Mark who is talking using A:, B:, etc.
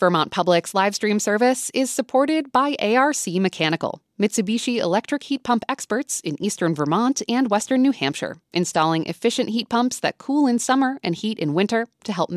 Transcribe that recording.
A: Vermont Public's live stream service is supported by ARC Mechanical, Mitsubishi electric heat pump experts in eastern Vermont and western New Hampshire, installing efficient heat pumps that cool in summer and heat in winter to help